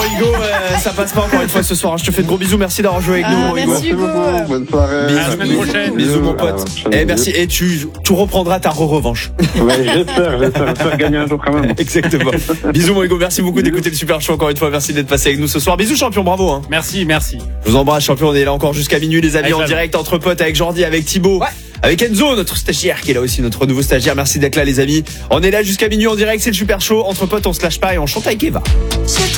Hugo, ça passe pas encore une fois ce soir. Je te fais de gros bisous. Merci d'avoir joué avec nous, Hugo. Merci Hugo. Bonne soirée. À la semaine prochaine. Bisous, mon pote. Et merci. Et tu reprendras ta revanche. Ouais, j'espère gagner un jour quand même. Exactement. Bisous, mon Hugo. Merci beaucoup d'écouter le Super Show encore une fois. Merci d'être passé avec nous ce soir. Bisous, champion. Bravo. Hein. Merci. Je vous embrasse, champion. On est là encore jusqu'à minuit, les amis, Avec en la direct entre potes, avec Jordi, avec Thibaut. Ouais. Avec Enzo, notre stagiaire qui est là aussi, notre nouveau stagiaire. Merci d'être là, les amis. On est là jusqu'à minuit en direct. C'est le Super Show. Entre potes, on se lâche pas et on chante avec Eva.